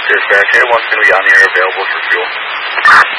Dispatch, A1's going to be on the air available for fuel.